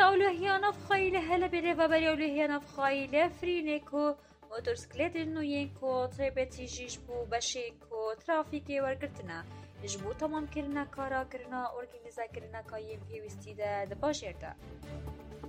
ئەولۆهیا نەفخەی لە هەلە بێرێڤەبەری ئەولۆهیا نەفخەی لە فرینێک و مۆتۆرسکلێتن و یەنکۆ ترێبێتیژیش بوو بەشێک و ترافیکێ وەرگرتنە ji bo tamamkirina karakirina orgînîzekirina ka yên pêwîstî de di paşêr de.